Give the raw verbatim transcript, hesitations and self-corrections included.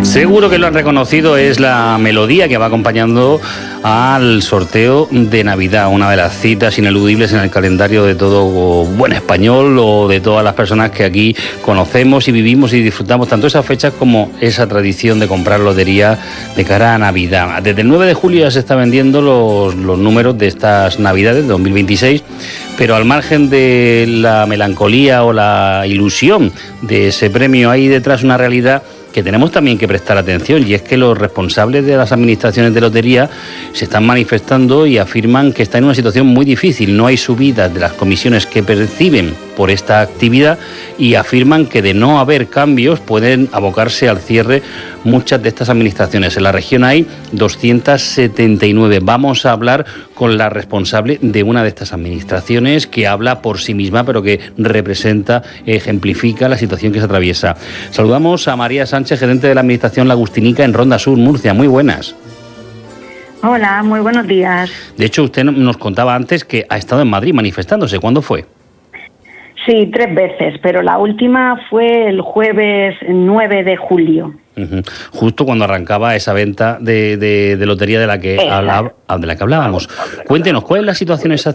Seguro que lo han reconocido, es la melodía que va acompañando al sorteo de Navidad, una de las citas ineludibles en el calendario de todo buen español o de todas las personas que aquí conocemos y vivimos y disfrutamos tanto esas fechas como esa tradición de comprar lotería de cara a Navidad. Desde el nueve de julio ya se está vendiendo los, los números de estas Navidades de dos mil veintiséis, pero al margen de la melancolía o la ilusión de ese premio, hay detrás una realidad que tenemos también que prestar atención, y es que los responsables de las administraciones de lotería se están manifestando y afirman que está en una situación muy difícil. No hay subidas de las comisiones que perciben por esta actividad y afirman que de no haber cambios pueden abocarse al cierre muchas de estas administraciones. En la región hay doscientas setenta y nueve. Vamos a hablar con la responsable de una de estas administraciones, que habla por sí misma, pero que representa, ejemplifica la situación que se atraviesa. Saludamos a María Sánchez, gerente de la Administración Lagustinica en Ronda Sur, Murcia. Muy buenas. Hola, muy buenos días. De hecho, usted nos contaba antes que ha estado en Madrid manifestándose. ¿Cuándo fue? Sí, tres veces, pero la última fue el jueves nueve de julio. Uh-huh. Justo cuando arrancaba esa venta de, de, de lotería de la que, hablaba, de la que hablábamos. Cuéntenos, ¿cuál es la situación exacta